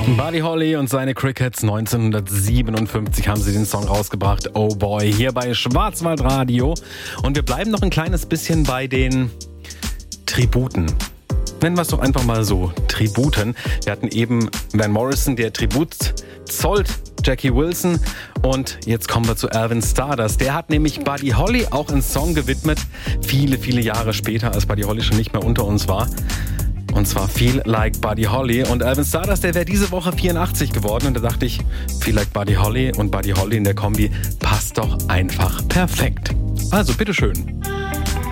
Buddy Holly und seine Crickets, 1957 haben sie den Song rausgebracht, Oh Boy, hier bei Schwarzwaldradio. Und wir bleiben noch ein kleines bisschen bei den Tributen. Nennen wir es doch einfach mal so, Tributen. Wir hatten eben Van Morrison, der Tribut zollt Jackie Wilson. Und jetzt kommen wir zu Alvin Stardust. Der hat nämlich Buddy Holly auch einen Song gewidmet, viele, viele Jahre später, als Buddy Holly schon nicht mehr unter uns war. Und zwar Feel Like Buddy Holly. Und Alvin Stardust, der wäre diese Woche 84 geworden. Und da dachte ich, Feel Like Buddy Holly und Buddy Holly in der Kombi passt doch einfach perfekt. Also, bitteschön.